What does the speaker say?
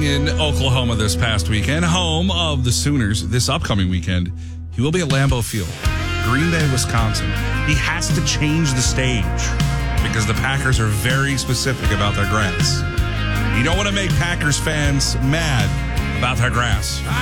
in Oklahoma this past weekend, home of the Sooners this upcoming weekend. He will be at Lambeau Field, Green Bay, Wisconsin. He has to change the stage because the Packers are very specific about their grass. You don't want to make Packers fans mad about their grass.